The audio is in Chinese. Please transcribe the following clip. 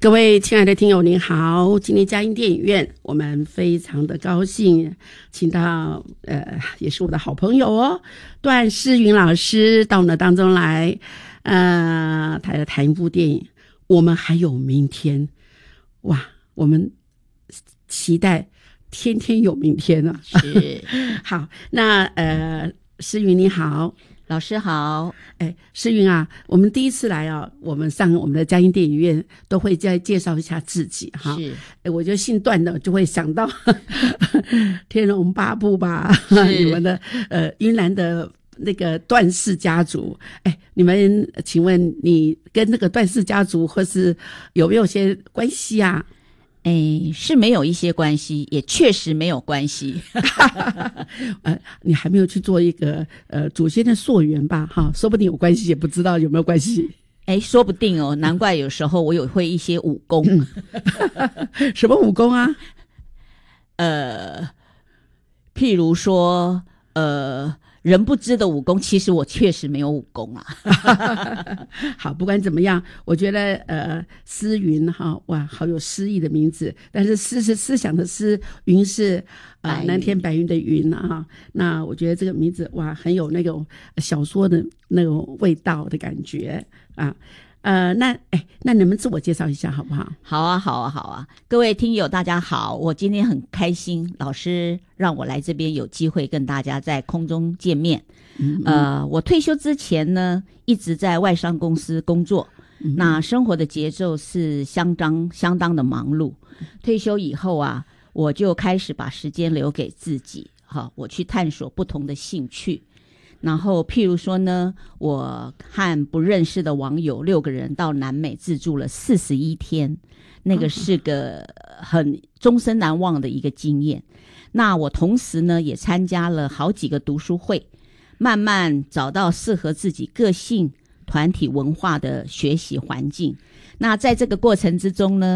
各位亲爱的听友您好，今天佳音电影院我们非常的高兴请到也是我的好朋友哦，段诗芸老师到我们的当中来，他来谈一部电影《我们还有明天》。哇，我们期待天天有明天啊！ 是好，那诗芸你好。 老师好。 诗芸啊，我们第一次来啊，我们上我们的佳音电影院都会再介绍一下自己哈。 是， 我觉得姓段的就会想到天龙八部吧，你们的云南的那个段氏家族。你们请问你跟那个段氏家族或是有没有些关系啊？ 是没有一些关系，也确实没有关系。 你还没有去做一个祖先的溯源吧？哈，说不定有关系，也不知道有没有关系。 说不定哦，难怪有时候我有会一些武功。 什么武功啊？ 譬如说，人不知的武功，其实我确实没有武功啊。 好，不管怎么样，我觉得诗芸哈，哇，好有诗意的名字。但是诗是思想的诗，云是蓝天白云的云啊。那我觉得这个名字哇，很有那种小说的那种味道的感觉啊。那你们自我介绍一下好不好？ 好啊，各位听友大家好，我今天很开心，老师让我来这边有机会跟大家在空中见面。我退休之前呢，一直在外商公司工作，那生活的节奏是相当的忙碌。退休以后啊，我就开始把时间留给自己，我去探索不同的兴趣。然后譬如说呢，我和不认识的网友6个人到南美自助了41天，那个是个很终身难忘的一个经验。那我同时呢也参加了好几个读书会，慢慢找到适合自己个性、团体文化的学习环境。那在这个过程之中呢，